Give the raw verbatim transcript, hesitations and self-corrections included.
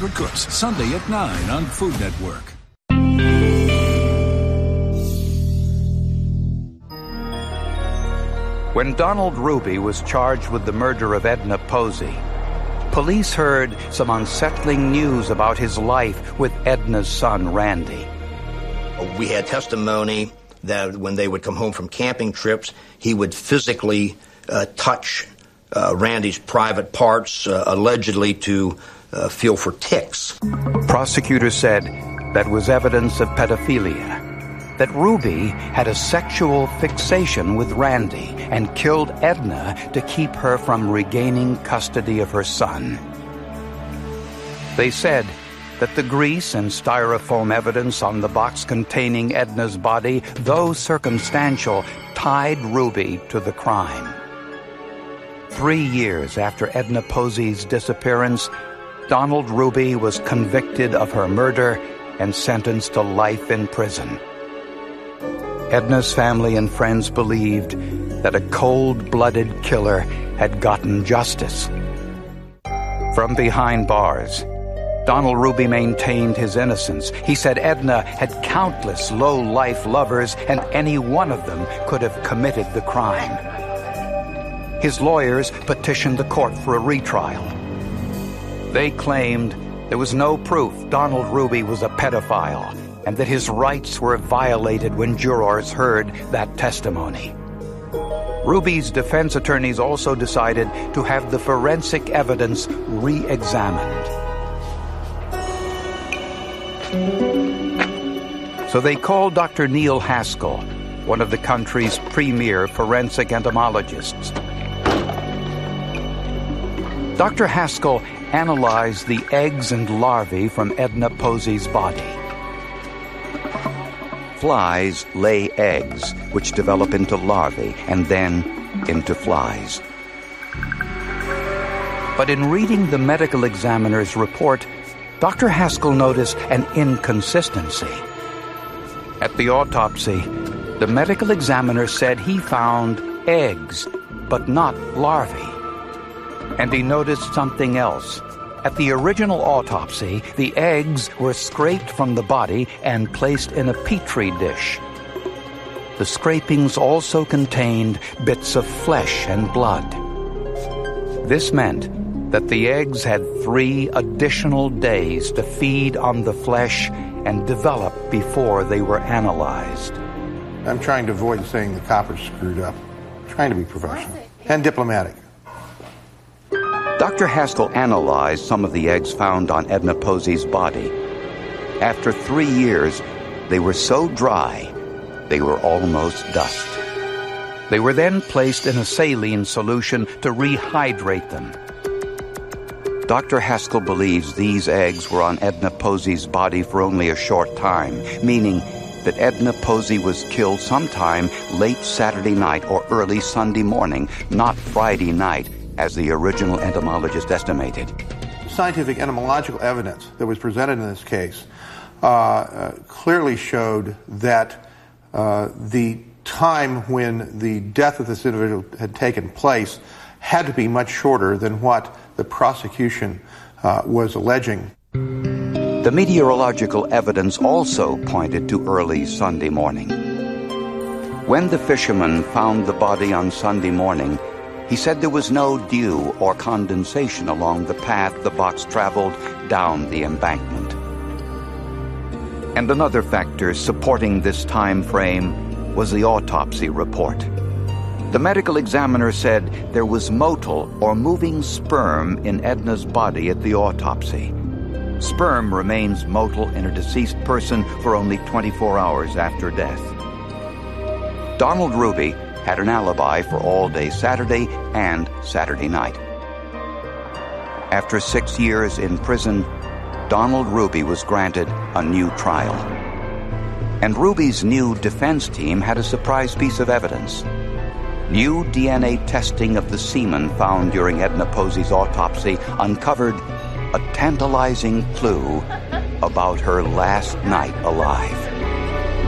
Cooks, Sunday at nine on Food Network. When Donald Ruby was charged with the murder of Edna Posey, police heard some unsettling news about his life with Edna's son, Randy. We had testimony that when they would come home from camping trips, he would physically uh, touch uh, Randy's private parts, uh, allegedly to uh, feel for ticks. Prosecutors said that was evidence of pedophilia, that Ruby had a sexual fixation with Randy and killed Edna to keep her from regaining custody of her son. They said that the grease and styrofoam evidence on the box containing Edna's body, though circumstantial, tied Ruby to the crime. Three years after Edna Posey's disappearance, Donald Ruby was convicted of her murder and sentenced to life in prison. Edna's family and friends believed that a cold-blooded killer had gotten justice. From behind bars, Donald Ruby maintained his innocence. He said Edna had countless low-life lovers, and any one of them could have committed the crime. His lawyers petitioned the court for a retrial. They claimed there was no proof Donald Ruby was a pedophile, and that his rights were violated when jurors heard that testimony. Ruby's defense attorneys also decided to have the forensic evidence re-examined. So they called Doctor Neil Haskell, one of the country's premier forensic entomologists. Doctor Haskell analyzed the eggs and larvae from Edna Posey's body. Flies lay eggs, which develop into larvae and then into flies. But in reading the medical examiner's report, Doctor Haskell noticed an inconsistency. At the autopsy, the medical examiner said he found eggs, but not larvae. And he noticed something else. At the original autopsy, the eggs were scraped from the body and placed in a petri dish. The scrapings also contained bits of flesh and blood. This meant that the eggs had three additional days to feed on the flesh and develop before they were analyzed. I'm trying to avoid saying the coppers screwed up. I'm trying to be professional and diplomatic. Doctor Haskell analyzed some of the eggs found on Edna Posey's body. After three years, they were so dry, they were almost dust. They were then placed in a saline solution to rehydrate them. Doctor Haskell believes these eggs were on Edna Posey's body for only a short time, meaning that Edna Posey was killed sometime late Saturday night or early Sunday morning, not Friday night, as the original entomologist estimated. Scientific entomological evidence that was presented in this case uh, uh, clearly showed that uh, the time when the death of this individual had taken place had to be much shorter than what the prosecution uh, was alleging. The meteorological evidence also pointed to early Sunday morning. When the fisherman found the body on Sunday morning, he said there was no dew or condensation along the path the box traveled down the embankment. And another factor supporting this time frame was the autopsy report. The medical examiner said there was motile or moving sperm in Edna's body at the autopsy. Sperm remains motile in a deceased person for only twenty-four hours after death. Donald Ruby had an alibi for all day Saturday and Saturday night. After six years in prison, Donald Ruby was granted a new trial. And Ruby's new defense team had a surprise piece of evidence. New D N A testing of the semen found during Edna Posey's autopsy uncovered a tantalizing clue about her last night alive.